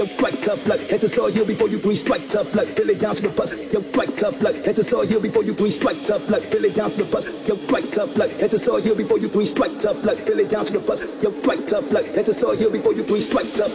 Yo, strike tough like head to soil before you green. Strike tough like Billy down to the bus. Yo, strike tough like head to soil before you green. Strike tough like Billy down to the bus. Yo, strike tough like head to soil before you green. Strike tough like Billy down to the bus. Yo, strike tough like head to soil before you green. Strike tough.